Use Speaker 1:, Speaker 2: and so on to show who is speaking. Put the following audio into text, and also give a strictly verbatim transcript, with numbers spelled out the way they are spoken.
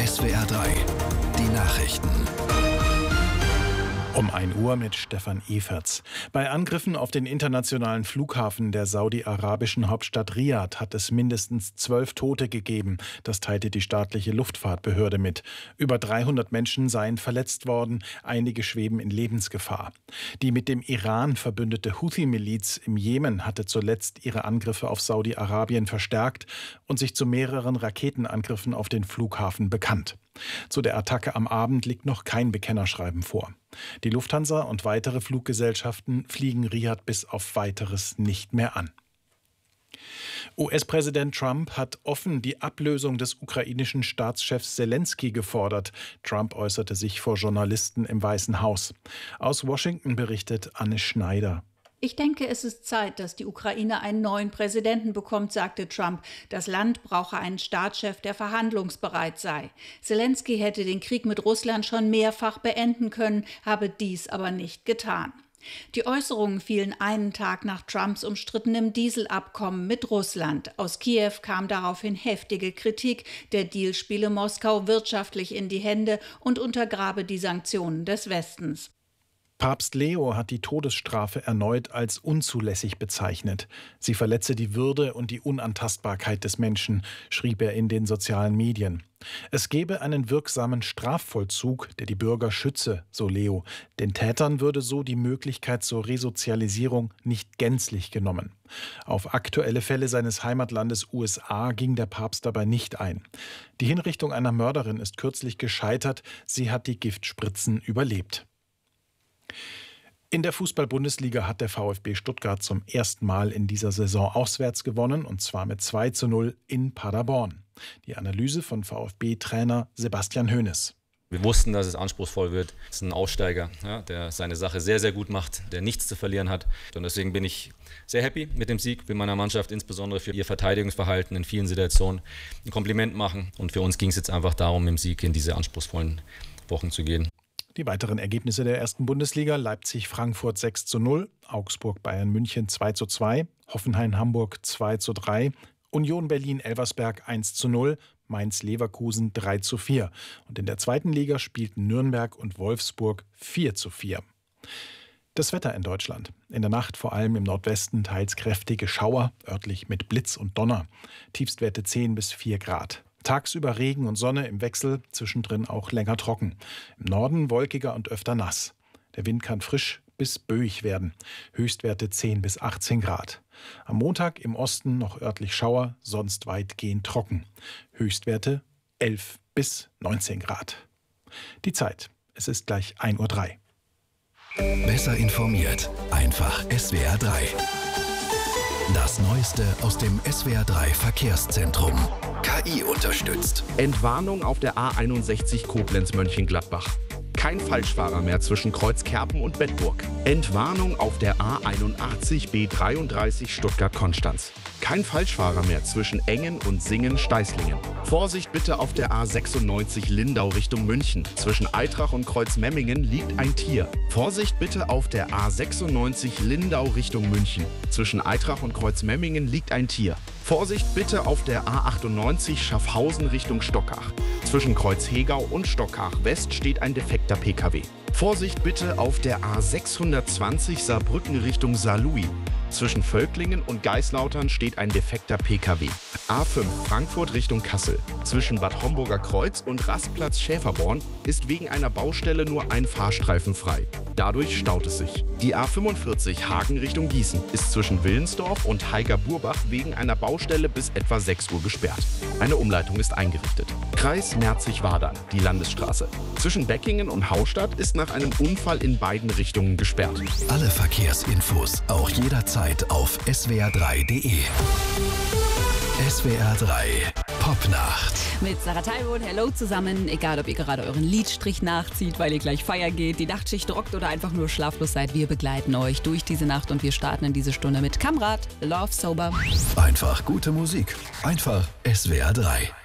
Speaker 1: S W R drei, die Nachrichten.
Speaker 2: Um ein Uhr mit Stefan Eferts. Bei Angriffen auf den internationalen Flughafen der saudi-arabischen Hauptstadt Riad hat es mindestens zwölf Tote gegeben. Das teilte die staatliche Luftfahrtbehörde mit. Über dreihundert Menschen seien verletzt worden, einige schweben in Lebensgefahr. Die mit dem Iran verbündete Houthi-Miliz im Jemen hatte zuletzt ihre Angriffe auf Saudi-Arabien verstärkt und sich zu mehreren Raketenangriffen auf den Flughafen bekannt. Zu der Attacke am Abend liegt noch kein Bekennerschreiben vor. Die Lufthansa und weitere Fluggesellschaften fliegen Riad bis auf Weiteres nicht mehr an. U S-Präsident Trump hat offen die Ablösung des ukrainischen Staatschefs Selenskyj gefordert. Trump äußerte sich vor Journalisten im Weißen Haus. Aus Washington berichtet Anne Schneider.
Speaker 3: Ich denke, es ist Zeit, dass die Ukraine einen neuen Präsidenten bekommt, sagte Trump. Das Land brauche einen Staatschef, der verhandlungsbereit sei. Selenskyj hätte den Krieg mit Russland schon mehrfach beenden können, habe dies aber nicht getan. Die Äußerungen fielen einen Tag nach Trumps umstrittenem Dieselabkommen mit Russland. Aus Kiew kam daraufhin heftige Kritik. Der Deal spiele Moskau wirtschaftlich in die Hände und untergrabe die Sanktionen des Westens.
Speaker 2: Papst Leo hat die Todesstrafe erneut als unzulässig bezeichnet. Sie verletze die Würde und die Unantastbarkeit des Menschen, schrieb er in den sozialen Medien. Es gebe einen wirksamen Strafvollzug, der die Bürger schütze, so Leo. Den Tätern würde so die Möglichkeit zur Resozialisierung nicht gänzlich genommen. Auf aktuelle Fälle seines Heimatlandes U S A ging der Papst dabei nicht ein. Die Hinrichtung einer Mörderin ist kürzlich gescheitert. Sie hat die Giftspritzen überlebt. In der Fußball-Bundesliga hat der VfB Stuttgart zum ersten Mal in dieser Saison auswärts gewonnen, und zwar mit zwei zu null in Paderborn. Die Analyse von VfB-Trainer Sebastian Hoeneß.
Speaker 4: Wir wussten, dass es anspruchsvoll wird. Es ist ein Aussteiger, ja, der seine Sache sehr, sehr gut macht, der nichts zu verlieren hat. Und deswegen bin ich sehr happy mit dem Sieg, will meiner Mannschaft insbesondere für ihr Verteidigungsverhalten in vielen Situationen ein Kompliment machen. Und für uns ging es jetzt einfach darum, im Sieg in diese anspruchsvollen Wochen zu gehen.
Speaker 2: Die weiteren Ergebnisse der ersten Bundesliga: Leipzig-Frankfurt sechs zu null, Augsburg-Bayern München zwei zu zwei, Hoffenheim-Hamburg zwei zu drei, Union Berlin-Elversberg eins zu null, Mainz-Leverkusen drei zu vier. Und in der zweiten Liga spielten Nürnberg und Wolfsburg vier zu vier. Das Wetter in Deutschland. In der Nacht vor allem im Nordwesten teils kräftige Schauer, örtlich mit Blitz und Donner. Tiefstwerte zehn bis vier Grad. Tagsüber Regen und Sonne im Wechsel, zwischendrin auch länger trocken. Im Norden wolkiger und öfter nass. Der Wind kann frisch bis böig werden. Höchstwerte zehn bis achtzehn Grad. Am Montag im Osten noch örtlich Schauer, sonst weitgehend trocken. Höchstwerte elf bis neunzehn Grad. Die Zeit, es ist gleich ein Uhr drei.
Speaker 1: Besser informiert, einfach S W R drei. Das Neueste aus dem S W R drei Verkehrszentrum. K I unterstützt.
Speaker 5: Entwarnung auf der A einundsechzig Koblenz-Mönchengladbach. Kein Falschfahrer mehr zwischen Kreuzkerpen und Bedburg. Entwarnung auf der A einundachtzig B dreiunddreißig Stuttgart-Konstanz. Kein Falschfahrer mehr zwischen Engen und Singen-Steißlingen. Vorsicht bitte auf der A sechsundneunzig Lindau Richtung München. Zwischen Aitrach und Kreuzmemmingen liegt ein Tier. Vorsicht bitte auf der A sechsundneunzig Lindau Richtung München. Zwischen Aitrach und Kreuzmemmingen liegt ein Tier. Vorsicht bitte auf der A achtundneunzig Schaffhausen Richtung Stockach. Zwischen Kreuzhegau und Stockach West steht ein defekter P K W. Vorsicht bitte auf der A sechshundertzwanzig Saarbrücken Richtung Saarlouis. Zwischen Völklingen und Geislautern steht ein defekter P K W. A fünf Frankfurt Richtung Kassel. Zwischen Bad Homburger Kreuz und Rastplatz Schäferborn ist wegen einer Baustelle nur ein Fahrstreifen frei. Dadurch staut es sich. Die A fünfundvierzig Hagen Richtung Gießen ist zwischen Willensdorf und Heiger-Burbach wegen einer Baustelle bis etwa sechs Uhr gesperrt. Eine Umleitung ist eingerichtet. Kreis Merzig-Wadern, die Landesstraße. Zwischen Beckingen und Haustadt ist nach einem Unfall in beiden Richtungen gesperrt.
Speaker 1: Alle Verkehrsinfos auch jederzeit auf S W R drei punkt de. S W R drei Popnacht.
Speaker 6: Mit Sarah Teilwohl, hello zusammen. Egal, ob ihr gerade euren Liedstrich nachzieht, weil ihr gleich feiern geht, die Nachtschicht rockt oder einfach nur schlaflos seid, wir begleiten euch durch diese Nacht und wir starten in diese Stunde mit Kamrat, Love Sober.
Speaker 1: Einfach gute Musik. Einfach S W R drei.